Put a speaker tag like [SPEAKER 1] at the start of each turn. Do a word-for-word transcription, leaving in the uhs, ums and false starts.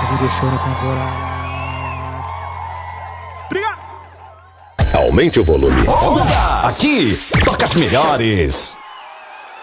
[SPEAKER 1] me deixou na temporada.
[SPEAKER 2] Aumente o volume. Aqui toca as melhores.